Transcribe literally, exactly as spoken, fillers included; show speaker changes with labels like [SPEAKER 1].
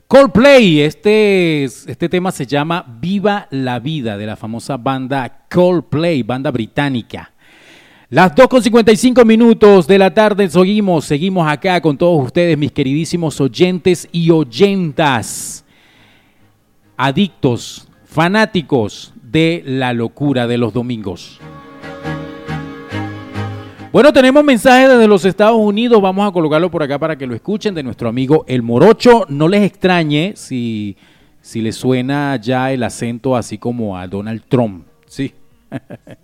[SPEAKER 1] Coldplay, este, este tema se llama Viva la Vida, de la famosa banda Coldplay, banda británica. Las dos con cincuenta y cinco minutos de la tarde seguimos, seguimos acá con todos ustedes, mis queridísimos oyentes y oyentas, adictos, fanáticos de la locura de los domingos. Bueno, tenemos mensajes desde los Estados Unidos, vamos a colocarlo por acá para que lo escuchen, de nuestro amigo El Morocho. No les extrañe si, si les suena ya el acento así como a Donald Trump, ¿sí?